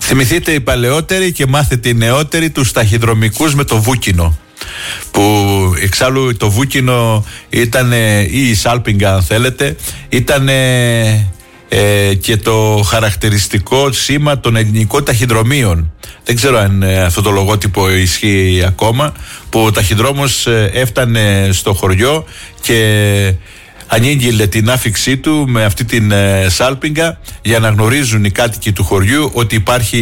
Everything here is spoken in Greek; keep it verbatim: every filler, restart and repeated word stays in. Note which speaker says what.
Speaker 1: Θυμηθείτε οι παλαιότεροι και μάθετε οι νεότεροι τους ταχυδρομικούς με το βούκινο. Που εξάλλου το βούκινο ήταν, ή η σάλπιγγα αν θέλετε, ήταν ε, και το χαρακτηριστικό σήμα των ελληνικών ταχυδρομείων. Δεν ξέρω αν ε, αυτό το λογότυπο ισχύει ακόμα, που ο ταχυδρόμος ε, έφτανε στο χωριό και ανήγγειλε την άφιξή του με αυτή την ε, σάλπιγγα για να γνωρίζουν οι κάτοικοι του χωριού ότι υπάρχει